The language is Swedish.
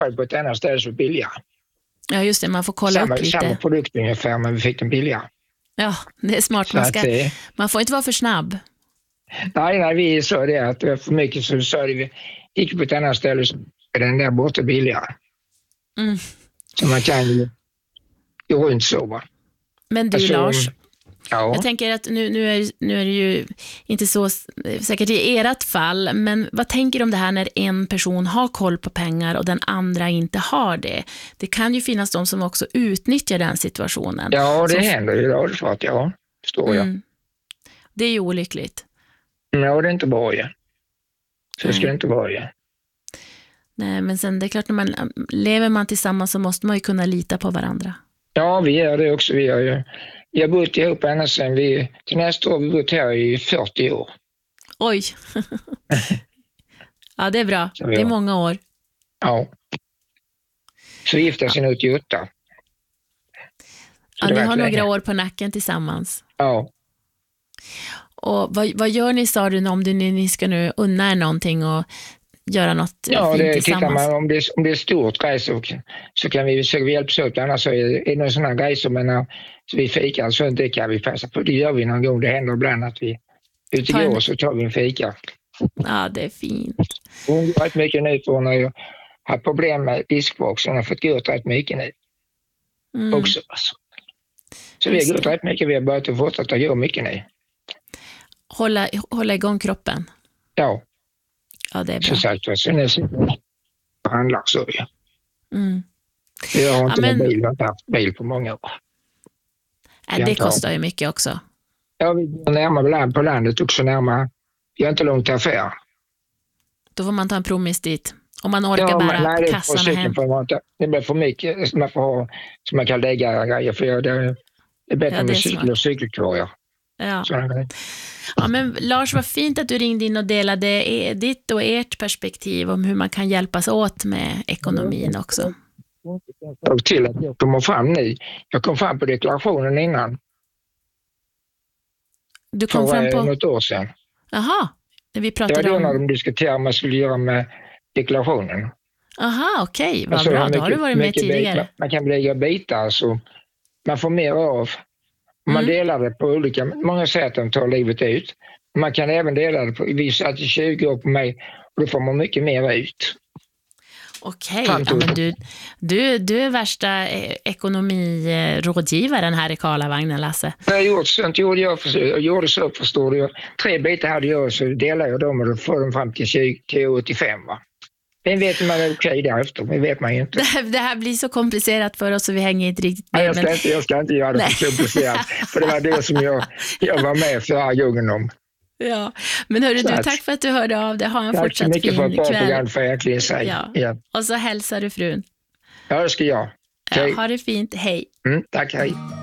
på ett annat ställe så billigare. Ja, just det. Man får kolla upp lite. Samma produkt ungefär, men vi fick den billigare. Ja, det är smart. Man får inte vara för snabb. Nej, vi sa det att det var för mycket, så sa det, vi gick på ett annat ställe så är den där borta billigare. Så man kan ju gå runt så, va. Men du, Lars, ja. Jag tänker att nu är det ju inte så säkert i ert fall, men vad tänker du om det här när en person har koll på pengar och den andra inte har det? Det kan ju finnas de som också utnyttjar den situationen. Ja, det händer ju då, för att förstår jag. Det är ju olyckligt. Ja, det är inte bra ju. Så ska det inte vara ju. Nej, men sen det är klart, när lever man tillsammans så måste man ju kunna lita på varandra. Ja, vi gör det också. Vi har bott ihop ända sedan till nästa år har vi bott här i 40 år. Oj. Ja, det är bra. Det är många år. Ja. Så vi gifte oss 88. Ja, ni har några år på nacken tillsammans. Ja. Och vad gör ni, sa du, om ni ska nu unna er någonting och göra något fint tillsammans? Tittar man, om det är stort grej så kan vi försöka hjälpas åt. Annars så är det någon sån här grej som så vi fikar, så det kan vi passa på. Det gör vi någon gång. Det händer ibland att vi utegår så tar vi en fika. Ja, det är fint. Hon går rätt mycket nu för när jag har problem med diskboxen. Hon har fått gå rätt mycket nu. Också. Alltså. Så vi har gått rätt mycket. Vi har börjat att fortsätta gå mycket nu. Hålla igång kroppen. Ja. Ja, det är bra. Så sagt, så nu handlar så ju. Jag har inte haft bil på många år. Det kostar ju mycket också. Ja, vi är närmare på landet också närmare. Vi har inte långt till affär. Då får man ta en promis dit. Om man orkar bära kassarna hem. Det blir för mycket man får ha, så man kan lägga grejer. För det är bättre med cykel och cykelkorgar. Ja, men Lars, vad fint att du ringde in och delade ditt och ert perspektiv om hur man kan hjälpas åt med ekonomin också. Och till att jag kommer fram nu. Jag kom fram på deklarationen innan. Du kom fram på något år sedan. Jaha, när vi pratade om... när de diskuterade vad man skulle göra med deklarationen. Aha, okej, vad bra. Då har du varit med tidigare. Man kan lägga bitar så man får mer av. Man delar det på olika, många säger att de tar livet ut. Man kan även dela det på, vi satt i 20 år på mig och då får man mycket mer ut. Okej, ja, men du är värsta ekonomirådgivaren här i Karlavagnen, Lasse. Jag gjorde så, förstår du. 3 bitar hade jag, så delade jag dem och då får de fram till 85, va. Den vet man okej därefter, men vet man ju inte. Det här blir så komplicerat för oss så vi hänger inte riktigt med. Jag ska inte göra det för komplicerat, för det var det som jag var med förra gången om. Ja, men hörru du, tack för att du hörde av dig. Ha en fortsatt fin kväll. Tack så mycket för ett bra program, för jag säga. Ja. Och så hälsar du frun. Ja, det ska jag. Ja, ha det fint, hej. Tack, hej.